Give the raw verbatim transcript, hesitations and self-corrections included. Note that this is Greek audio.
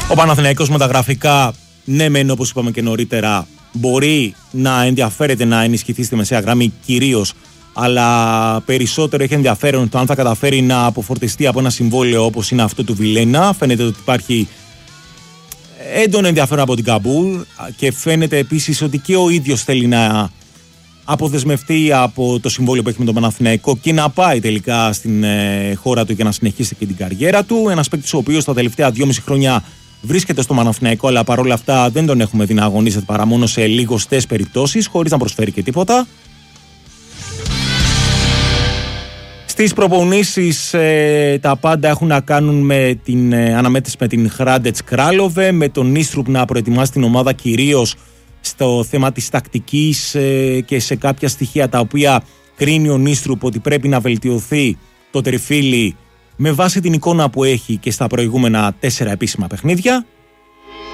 Ο Παναθηναϊκός με τα γραφικά, ναι μεν όπως είπαμε και νωρίτερα, μπορεί να ενδιαφέρεται να ενισχυθεί στη μεσαία γραμμή κυρίως, αλλά περισσότερο έχει ενδιαφέρον το αν θα καταφέρει να αποφορτιστεί από ένα συμβόλαιο όπως είναι αυτό του Βιλένα. Φαίνεται ότι υπάρχει έντονο ενδιαφέρον από την Καμπούλ και φαίνεται επίσης ότι και ο ίδιος θέλει να αποδεσμευτεί από το συμβόλαιο που έχει με τον Παναθηναϊκό και να πάει τελικά στην ε, χώρα του για να συνεχίσει και την καριέρα του. Ένας παίκτης ο οποίος τα τελευταία δυόμιση χρόνια βρίσκεται στο Παναθηναϊκό, αλλά παρόλα αυτά δεν τον έχουμε δει να αγωνίζεται παρά μόνο σε λιγοστές περιπτώσεις, χωρίς να προσφέρει και τίποτα. Στις προπονήσεις ε, τα πάντα έχουν να κάνουν με την ε, αναμέτρηση με την Hrádec Králové, με τον Νίστρουπ να προετοιμάσει την ομάδα κυρίως στο θέμα της τακτικής ε, και σε κάποια στοιχεία τα οποία κρίνει ο Νίστρουπ ότι πρέπει να βελτιωθεί το τριφύλι με βάση την εικόνα που έχει και στα προηγούμενα τέσσερα επίσημα παιχνίδια.